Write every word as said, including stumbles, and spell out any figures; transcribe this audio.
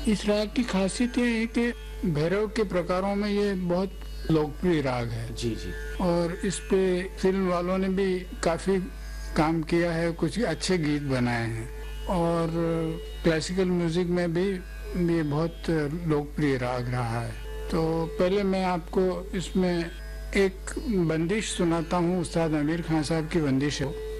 इस राग की खासियत ये है कि भैरव के प्रकारों में ये बहुत लोकप्रिय राग है जी जी। और इस पे फिल्म वालों ने भी काफी काम किया है, कुछ अच्छे गीत बनाए हैं और क्लासिकल म्यूजिक में भी ये बहुत लोकप्रिय राग रहा है। तो पहले मैं आपको इसमें एक बंदिश सुनाता हूँ, उस्ताद आमिर खान साहब की बंदिश है।